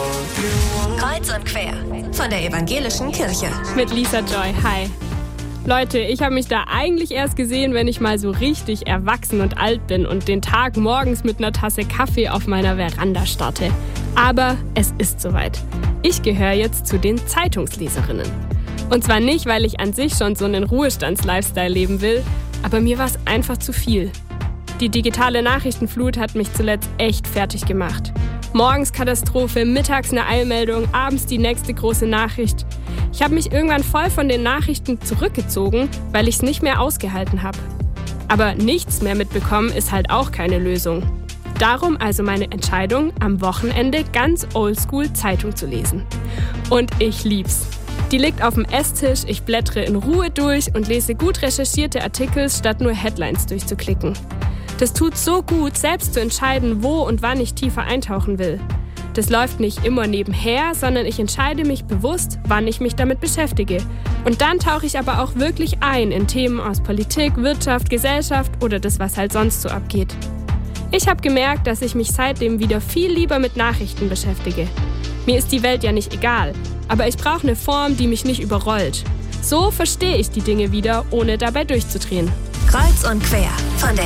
Kreuz und quer von der Evangelischen Kirche. Mit Lisa Joy, hi. Leute, ich habe mich da eigentlich erst gesehen, wenn ich mal so richtig erwachsen und alt bin und den Tag morgens mit einer Tasse Kaffee auf meiner Veranda starte. Aber es ist soweit. Ich gehöre jetzt zu den Zeitungsleserinnen. Und zwar nicht, weil ich an sich schon so einen Ruhestands-Lifestyle leben will, aber mir war es einfach zu viel. Die digitale Nachrichtenflut hat mich zuletzt echt fertig gemacht. Morgens Katastrophe, mittags eine Eilmeldung, abends die nächste große Nachricht. Ich habe mich irgendwann voll von den Nachrichten zurückgezogen, weil ich es nicht mehr ausgehalten habe. Aber nichts mehr mitbekommen ist halt auch keine Lösung. Darum also meine Entscheidung, am Wochenende ganz oldschool Zeitung zu lesen. Und ich lieb's. Die liegt auf dem Esstisch, ich blättere in Ruhe durch und lese gut recherchierte Artikel, statt nur Headlines durchzuklicken. Das tut so gut, selbst zu entscheiden, wo und wann ich tiefer eintauchen will. Das läuft nicht immer nebenher, sondern ich entscheide mich bewusst, wann ich mich damit beschäftige. Und dann tauche ich aber auch wirklich ein in Themen aus Politik, Wirtschaft, Gesellschaft oder das, was halt sonst so abgeht. Ich habe gemerkt, dass ich mich seitdem wieder viel lieber mit Nachrichten beschäftige. Mir ist die Welt ja nicht egal, aber ich brauche eine Form, die mich nicht überrollt. So verstehe ich die Dinge wieder, ohne dabei durchzudrehen. Kreuz und quer von der